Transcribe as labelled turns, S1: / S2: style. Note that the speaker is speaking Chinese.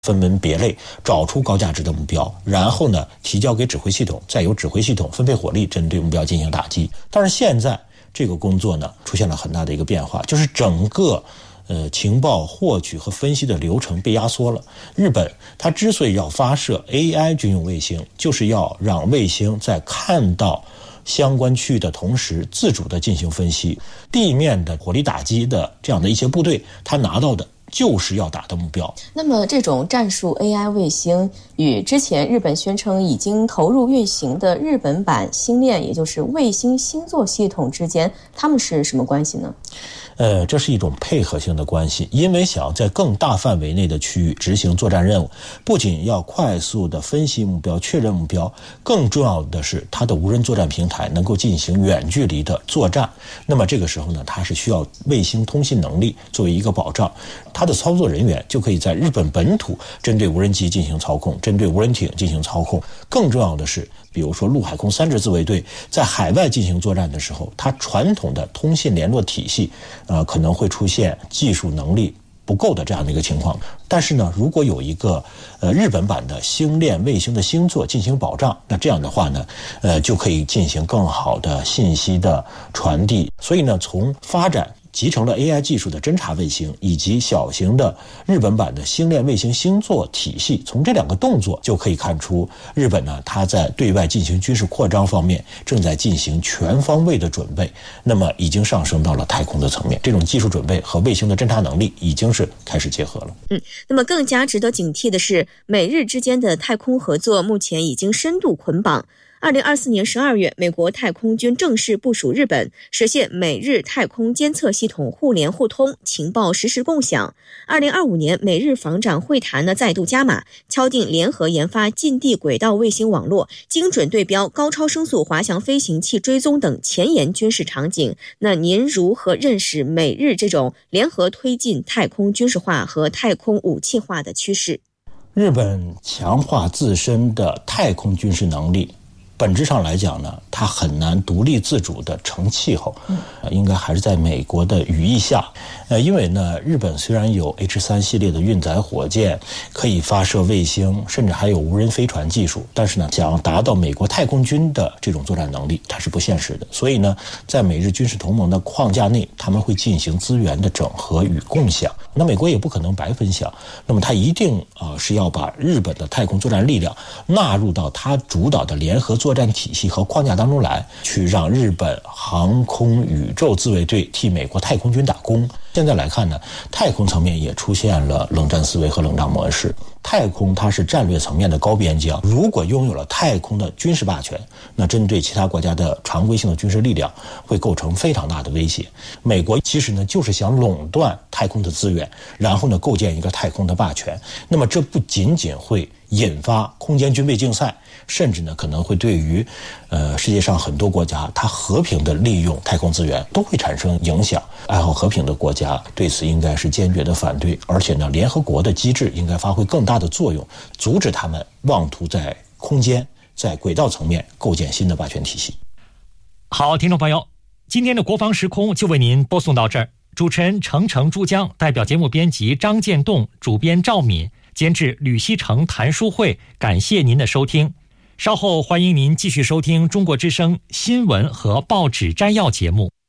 S1: 分门别类找出高价值的目标，然后呢提交给指挥系统，再由指挥系统分配火力，针对目标进行打击。但是现在这个工作呢出现了很大的一个变化，就是整个情报获取和分析的流程被压缩了。日本它之所以要发射 AI 军用卫星，就是要让卫星在看到相关区域的同时自主的进行分析。地面的火力打击的这样的一些部队，它拿到的就是要打的目标。
S2: 那么这种战术 AI 卫星与之前日本宣称已经投入运行的日本版星链，也就是卫星星座系统之间，它们是什么关系呢？
S1: 这是一种配合性的关系，因为想在更大范围内的区域执行作战任务，不仅要快速的分析目标、确认目标，更重要的是它的无人作战平台能够进行远距离的作战。那么这个时候呢，它是需要卫星通信能力作为一个保障，它的操作人员就可以在日本本土针对无人机进行操控，针对无人艇进行操控。更重要的是，比如说陆海空3支自卫队在海外进行作战的时候，它传统的通信联络体系可能会出现技术能力不够的这样的一个情况。但是呢，如果有一个日本版的星链卫星的星座进行保障，那这样的话呢就可以进行更好的信息的传递。所以呢，从发展集成了 AI 技术的侦察卫星以及小型的日本版的星链卫星星座体系，从这两个动作就可以看出，日本呢它在对外进行军事扩张方面正在进行全方位的准备，那么已经上升到了太空的层面。这种技术准备和卫星的侦察能力已经是开始结合了。
S2: 那么更加值得警惕的是，美日之间的太空合作目前已经深度捆绑。2024年12月，美国太空军正式部署日本，实现美日太空监测系统互联互通，情报实时共享。2025年，美日防长会谈呢再度加码，敲定联合研发近地轨道卫星网络、精准对标高超声速滑翔飞行器追踪等前沿军事场景。那您如何认识美日这种联合推进太空军事化和太空武器化的趋势？
S1: 日本强化自身的太空军事能力，本质上来讲呢，它很难独立自主的成气候，应该还是在美国的羽翼下。因为呢，日本虽然有 H3 系列的运载火箭，可以发射卫星，甚至还有无人飞船技术，但是呢，想达到美国太空军的这种作战能力，它是不现实的。所以呢，在美日军事同盟的框架内，他们会进行资源的整合与共享。那美国也不可能白分享，那么他一定是要把日本的太空作战力量纳入到他主导的联合作战体系和框架当中来，去让日本航空宇宙自卫队替美国太空军打工。现在来看呢，太空层面也出现了冷战思维和冷战模式。太空它是战略层面的高边疆，如果拥有了太空的军事霸权，那针对其他国家的常规性的军事力量会构成非常大的威胁。美国其实呢就是想垄断太空的资源，然后呢构建一个太空的霸权。那么这不仅仅会引发空间军备竞赛，甚至呢可能会对于世界上很多国家它和平的利用太空资源都会产生影响。爱好和平的国家对此应该是坚决的反对，而且呢联合国的机制应该发挥更大的作用，阻止他们妄图在空间在轨道层面构建新的霸权体系。
S3: 好，听众朋友，今天的国防时空就为您播送到这儿。主持人程珠江，代表节目编辑张建栋，主编赵敏，监制吕锡成、谭书慧，感谢您的收听。稍后欢迎您继续收听中国之声新闻和报纸摘要节目。